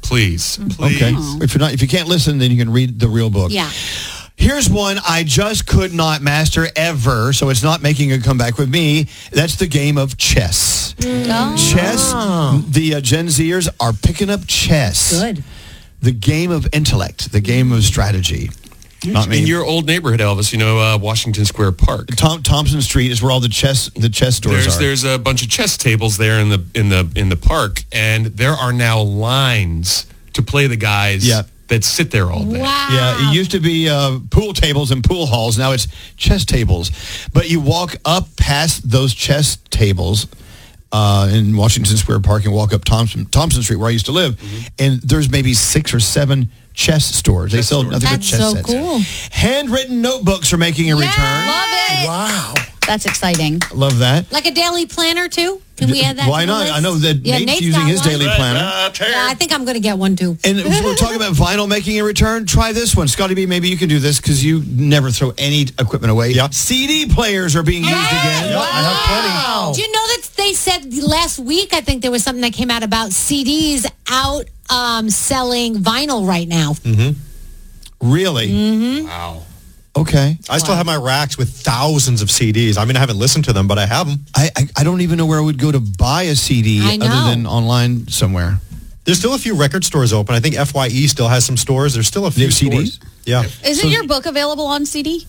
Please. Okay. If you can't listen, then you can read the real book. Yeah. Here's one I just could not master ever, so it's not making a comeback with me. That's the game of chess. Chess, the Gen Zers are picking up chess. Good. The game of intellect, the game of strategy. Not me. In your old neighborhood, Elvis, Washington Square Park. Thompson Street is where all the chess stores are. There's a bunch of chess tables there in the park, and there are now lines to play the guys that sit there all day. Wow. Yeah, it used to be pool tables and pool halls. Now it's chess tables. But you walk up past those chess tables in Washington Square Park and walk up Thompson Street, where I used to live, and there's maybe 6 or 7 chess stores. They sell nothing but chess sets. That's so cool. Handwritten notebooks are making a return. Love it. Wow. That's exciting. Love that. Like a daily planner, too? Can we add that Why to the not? list? I know that Nate's using his daily planner. Yeah, I think I'm going to get one, too. And we're talking about vinyl making a return. Try this one. Scotty B, maybe you can do this because you never throw any equipment away. Yep. CD players are being used again. Wow. I have plenty. Do you know that they said last week, I think there was something that came out about CDs out selling vinyl right now. Really? Mm-hmm. Wow. Okay. I still have my racks with thousands of CDs. I mean, I haven't listened to them, but I have them. I don't even know where I would go to buy a CD other than online somewhere. There's still a few record stores open. I think FYE still has some stores. There's still a few CDs? Yeah. Isn't your book available on CD?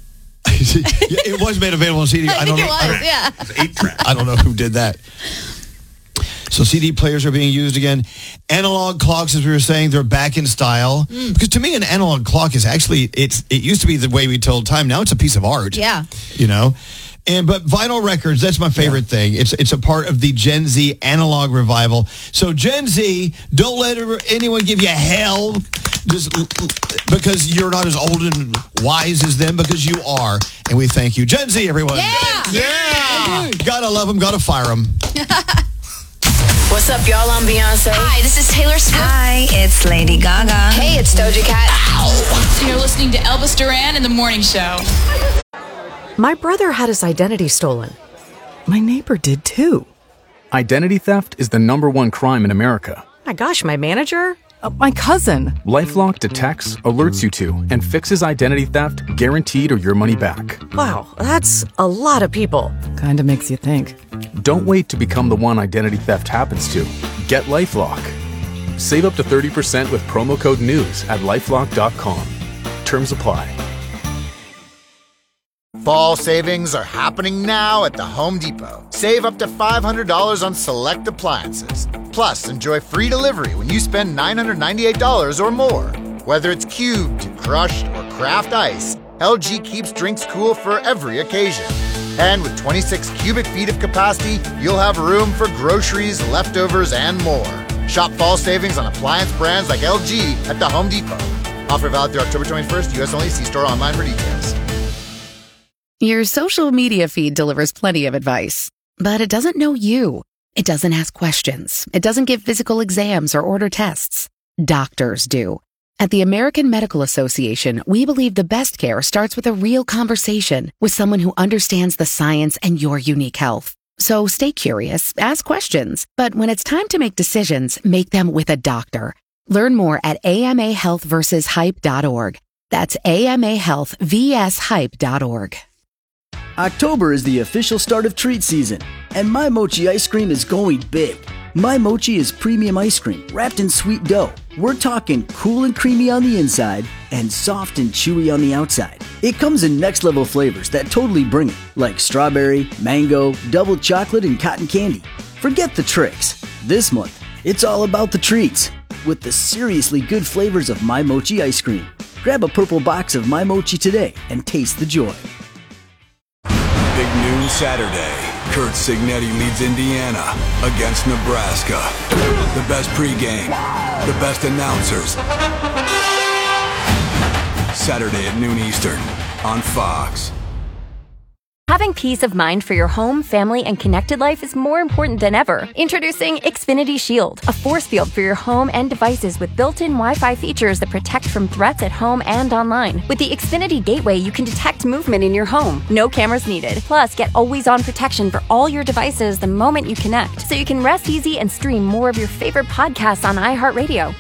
It was made available on CD. I think it was, yeah. It's 8-track. I don't know who did that. So CD players are being used again. Analog clocks, as we were saying, they're back in style. Because to me, an analog clock is actually, it used to be the way we told time. Now it's a piece of art. Yeah. But vinyl records, that's my favorite thing. It's a part of the Gen Z analog revival. So Gen Z, don't let anyone give you hell just because you're not as old and wise as them, because you are. And we thank you. Gen Z, everyone. Yeah. Gotta love them, gotta fire them. What's up, y'all? I'm Beyonce. Hi, this is Taylor Swift. Hi, it's Lady Gaga. Hey, it's Doja Cat. You're listening to Elvis Duran in the Morning Show. My brother had his identity stolen. My neighbor did too. Identity theft is the #1 crime in America. My gosh, my manager? My cousin. LifeLock detects, alerts you to, and fixes identity theft guaranteed or your money back. Wow, that's a lot of people. Kinda makes you think. Don't wait to become the one identity theft happens to. Get LifeLock. Save up to 30% with promo code NEWS at LifeLock.com. Terms apply. Fall savings are happening now at the Home Depot. Save up to $500 on select appliances. Plus, enjoy free delivery when you spend $998 or more. Whether it's cubed, crushed, or craft ice, LG keeps drinks cool for every occasion. And with 26 cubic feet of capacity, you'll have room for groceries, leftovers, and more. Shop fall savings on appliance brands like LG at the Home Depot. Offer valid through October 21st, U.S. only. See store online for details. Your social media feed delivers plenty of advice, but it doesn't know you. It doesn't ask questions. It doesn't give physical exams or order tests. Doctors do. At the American Medical Association, we believe the best care starts with a real conversation with someone who understands the science and your unique health. So stay curious, ask questions, but when it's time to make decisions, make them with a doctor. Learn more at amahealthversushype.org. That's amahealthvshype.org. October is the official start of treat season, and My Mochi ice cream is going big. My Mochi is premium ice cream wrapped in sweet dough. We're talking cool and creamy on the inside and soft and chewy on the outside. It comes in next level flavors that totally bring it, like strawberry, mango, double chocolate, and cotton candy. Forget the tricks. This month, it's all about the treats with the seriously good flavors of My Mochi ice cream. Grab a purple box of My Mochi today and taste the joy. Big noon Saturday. Kurt Signetti leads Indiana against Nebraska. The best pregame, the best announcers. Saturday at noon Eastern on Fox. Having peace of mind for your home, family, and connected life is more important than ever. Introducing Xfinity Shield, a force field for your home and devices with built-in Wi-Fi features that protect from threats at home and online. With the Xfinity Gateway, you can detect movement in your home. No cameras needed. Plus, get always-on protection for all your devices the moment you connect, so you can rest easy and stream more of your favorite podcasts on iHeartRadio.